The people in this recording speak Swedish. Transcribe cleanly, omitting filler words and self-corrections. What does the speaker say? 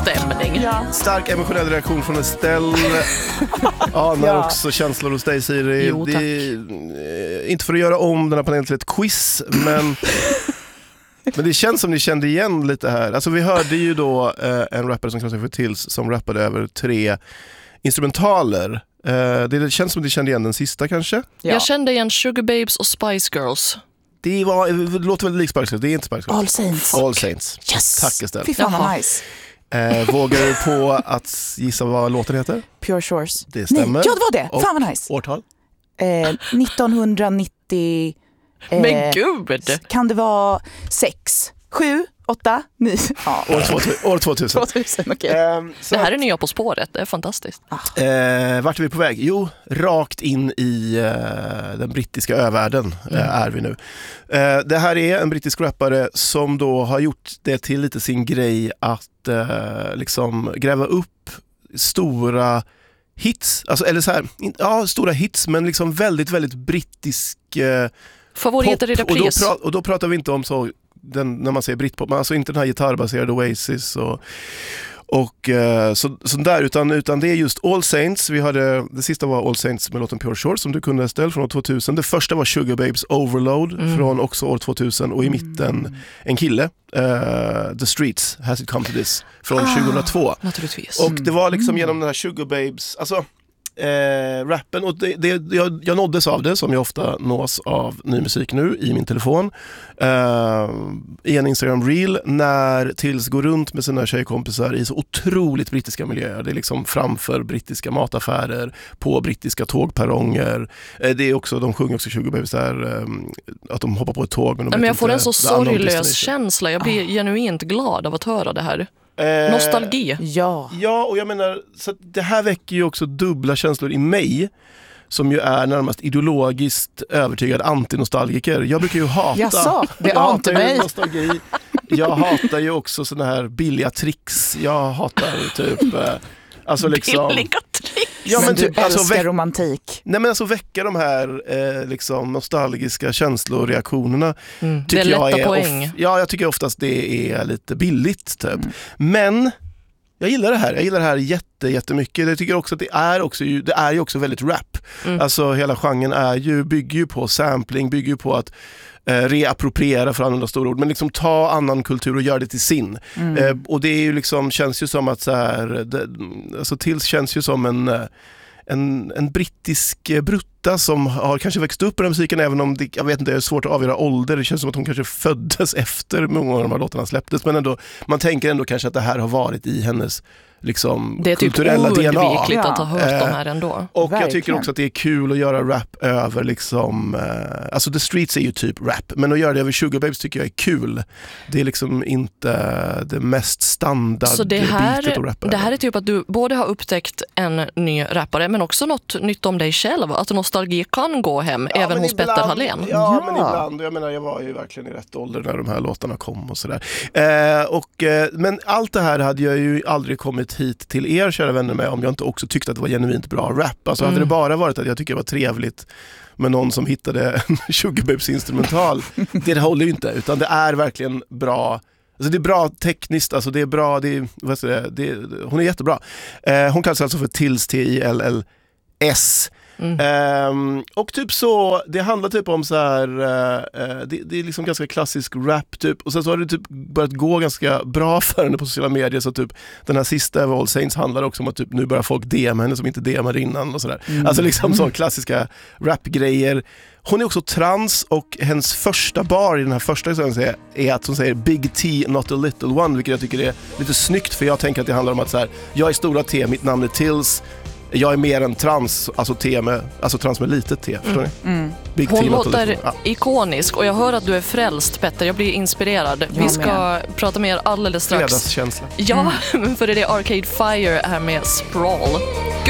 stämning. Ja. Stark emotionell reaktion från Estelle. Anar också känslor hos dig, Siri. Jo, tack. Det är, inte för att göra om den här panelen till ett quiz, men det känns som ni kände igen lite här. Alltså vi hörde ju då en rappare som kallar sig för Tills som rappade över 3 instrumentaler. Det känns som att ni kände igen den sista kanske. Ja. Jag kände igen Sugar Babes och Spice Girls. Det låter väldigt likt Spice Girls, det är inte Spice Girls. All Saints. All Saints. Yes. Tack Estelle. Fy fan Jaha. vad nice. Vågar du på att gissa vad låten heter? Pure Shores. Det stämmer. Nej, ja, det var det. Och Fan vad nice. Årtal? 1990... Men gud! Kan det vara 6, 7, 8, 9? Ja. År 2000. 2000, okej. Det här är nya På spåret, det är fantastiskt. Vart är vi på väg? Jo, rakt in i den brittiska övärlden är vi nu. Det här är en brittisk rappare som då har gjort det till lite sin grej att liksom gräva upp stora hits, alltså, eller så här, ja, stora hits, men liksom väldigt, väldigt brittisk Favoriter i pop. repris. Och då pratar vi inte om så när man säger britpop, men alltså inte den här gitarrbaserade Oasis och så där, utan det är just All Saints. Det sista var All Saints med låten Pure Shores som du kunde ställa från år 2000. Det första var Sugar Babes Overload från också år 2000 och i mitten en kille, The Streets, Has It Come To This från 2002. Naturligtvis. Och det var liksom genom den här Sugar Babes, alltså rappen, och jag nåddes av det som jag ofta nås av ny musik nu i min telefon i en Instagram reel när Tills går runt med sina tjejkompisar i så otroligt brittiska miljöer. Det är liksom framför brittiska mataffärer, på brittiska tågperronger. Det är också, de sjunger också 20 Babes där, att de hoppar på ett tåg. Men jag får en så sorglös känsla. Jag blir genuint glad av att höra det här. Nostalgi. Ja. Ja, och jag menar, så att det här väcker ju också dubbla känslor i mig som ju är närmast ideologiskt övertygad antinostalgiker. Jag brukar ju hata... Jaså, det jag ante hatar ju mig. nostalgi. Jag hatar ju också såna här billiga tricks. Jag hatar typ... Alltså liksom... Billiga tricks. Ja, men du typ, alltså, älskar romantik. Nej, men alltså väcka de här liksom nostalgiska känsloreaktionerna Det är lätta poäng. jag tycker oftast det är lite billigt typ. Men jag gillar det här. Jag gillar det här jättemycket. Jag tycker också att det är ju också väldigt rap. Alltså hela genren bygger ju på sampling, bygger ju på att reappropriera, för att använda stora ord, men liksom ta annan kultur och göra det till sin. Och det är ju liksom, känns ju som att så här, alltså Tills känns ju som en brittisk brutta som har kanske växt upp med den musiken, även om det, jag vet inte, det är svårt att avgöra ålder. Det känns som att hon kanske föddes efter många av de här låtarna släpptes, men ändå, man tänker ändå kanske att det här har varit i hennes liksom det är typ kulturella DNA. oundvikligt att ha hört de här ändå. Och Verkligen. jag tycker också att det är kul att göra rap över liksom, alltså The Streets är ju typ rap, men att göra det över Sugar Babes tycker jag är kul. Det är liksom inte det mest standard Så det beatet att rappa. här är typ att du både har upptäckt en ny rappare, men också något nytt om dig själv. Att nostalgi kan gå hem även hos Petter Hallén. Ja, men ibland. Jag menar, jag var ju verkligen i rätt ålder när de här låtarna kom och sådär. Men allt det här hade jag ju aldrig kommit hit till er, kära vänner, med om jag inte också tyckte att det var genuint bra rap. Alltså hade det bara varit att jag tycker det var trevligt med någon som hittade en Sugar Babes instrumental, det håller ju inte, utan det är verkligen bra. Alltså det är bra tekniskt, alltså det är bra, hon är jättebra. Hon kallas alltså för Tills, Tills. Och typ så, det handlar typ om så här, det är liksom ganska klassisk rap typ, och sen så har det typ börjat gå ganska bra för henne på sociala medier, så typ den här sista All Saints handlar också om att typ nu börjar folk DM henne som inte DMade innan och sådär. Alltså liksom så klassiska rapgrejer. Hon är också trans, och hennes första bar i den här första sången är att hon säger Big T, not a little one, vilket jag tycker är lite snyggt, för jag tänker att det handlar om att så här, jag är stora T, mitt namn är Tills. Jag är mer än trans, alltså trans med litet T, förstår ni? Big Hon T, låter ikonisk, och jag hör att du är frälst, Petter. Jag blir inspirerad. Vi ska prata mer alldeles strax. Fredagskänsla. Ja, för det är Arcade Fire här med Sprawl.